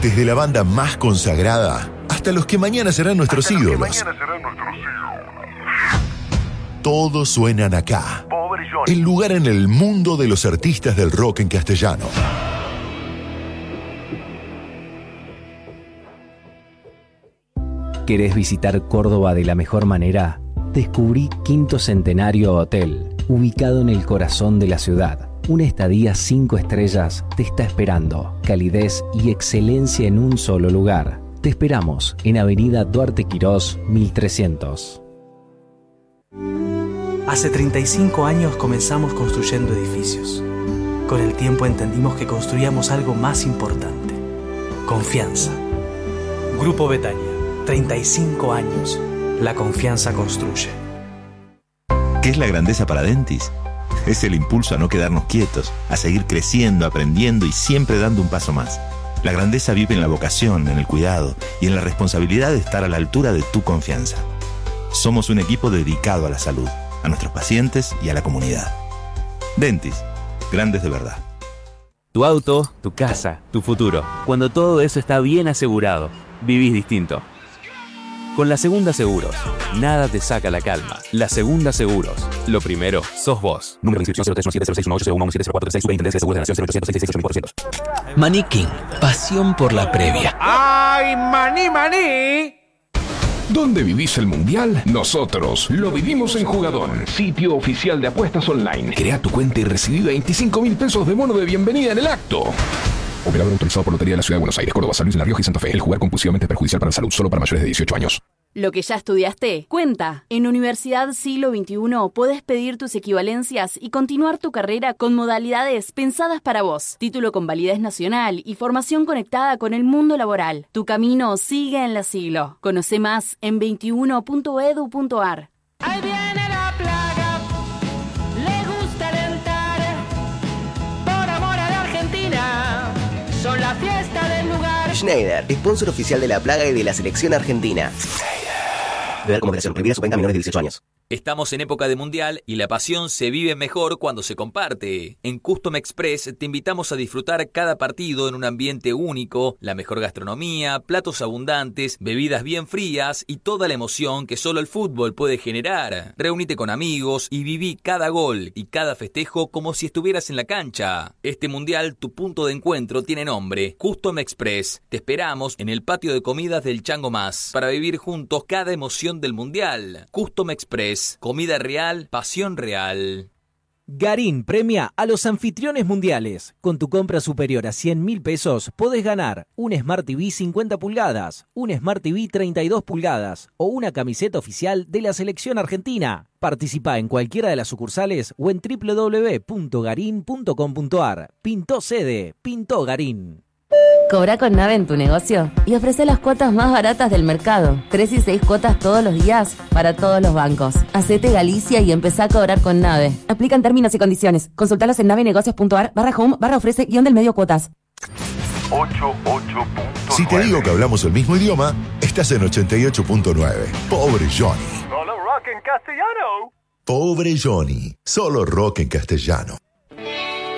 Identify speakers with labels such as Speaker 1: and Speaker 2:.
Speaker 1: Desde la banda más consagrada hasta los que mañana serán nuestros ídolos. Todos suenan acá. El lugar en el mundo de los artistas del rock en castellano.
Speaker 2: ¿Querés visitar Córdoba de la mejor manera? Descubrí Quinto Centenario Hotel, ubicado en el corazón de la ciudad. Una estadía 5 estrellas te está esperando. Calidez y excelencia en un solo lugar. Te esperamos en Avenida Duarte Quirós, 1300.
Speaker 3: Hace 35 años comenzamos construyendo edificios. Con el tiempo entendimos que construíamos algo más importante: confianza. Grupo Betania, 35 años. La confianza construye.
Speaker 4: ¿Qué es la grandeza para Dentis? Es el impulso a no quedarnos quietos, a seguir creciendo, aprendiendo y siempre dando un paso más. La grandeza vive en la vocación, en el cuidado y en la responsabilidad de estar a la altura de tu confianza. Somos un equipo dedicado a la salud, a nuestros pacientes y a la comunidad. Dentis, grandes de verdad.
Speaker 5: Tu auto, tu casa, tu futuro. Cuando todo eso está bien asegurado, vivís distinto. Con La Segunda Seguros, nada te saca la calma. La Segunda Seguros, lo primero sos vos. Número de inscripción 0317061801170436, Superintendencia de Seguros de la Nación 0800666800.
Speaker 6: Maní King, pasión por la previa.
Speaker 7: ¡Ay, maní, maní! ¿Dónde vivís el Mundial? Nosotros lo vivimos en Jugadón, sitio oficial de apuestas online. Crea tu cuenta y recibí 25.000 pesos de bono de bienvenida en el acto. Operador autorizado por Lotería de la Ciudad de Buenos Aires, Córdoba, San Luis, La Rioja y Santa Fe. El jugar compulsivamente es perjudicial para la salud, solo para mayores de 18 años.
Speaker 8: Lo que ya estudiaste, cuenta. En Universidad Siglo XXI podés pedir tus equivalencias y continuar tu carrera con modalidades pensadas para vos. Título con validez nacional y formación conectada con el mundo laboral. Tu camino sigue en la Siglo. Conoce más en 21.edu.ar.
Speaker 9: Ahí viene la plaga, le gusta alentar, por amor a la Argentina, son la fiesta del lugar.
Speaker 10: Schneider, sponsor oficial de La Plaga y de la selección argentina. Beber como moderación, prohibida su venta a menores de 18 años.
Speaker 11: Estamos en época de mundial y la pasión se vive mejor cuando se comparte. En Custom Express te invitamos a disfrutar cada partido en un ambiente único, la mejor gastronomía, platos abundantes, bebidas bien frías y toda la emoción que solo el fútbol puede generar. Reúnete con amigos y viví cada gol y cada festejo como si estuvieras en la cancha. Este mundial, tu punto de encuentro tiene nombre: Custom Express. Te esperamos en el patio de comidas del Chango Más para vivir juntos cada emoción del mundial. Custom Express. Comida real, pasión real.
Speaker 2: Garín premia a los anfitriones mundiales. Con tu compra superior a 100.000 pesos podés ganar un Smart TV 50 pulgadas, un Smart TV 32 pulgadas o una camiseta oficial de la selección argentina. Participa en cualquiera de las sucursales o en www.garin.com.ar. Pintó sede, pintó Garín.
Speaker 12: Cobra con Nave en tu negocio y ofrece las cuotas más baratas del mercado. 3 y 6 cuotas todos los días para todos los bancos. Hacete Galicia y empezá a cobrar con Nave. Aplican términos y condiciones. Consultalos en navenegocios.ar/home/ofrece-del-medio cuotas.
Speaker 1: 88. Si te digo que hablamos el mismo idioma, estás en 88.9. Pobre Johnny.
Speaker 13: Solo rock en castellano.
Speaker 1: Pobre Johnny. Solo rock en castellano.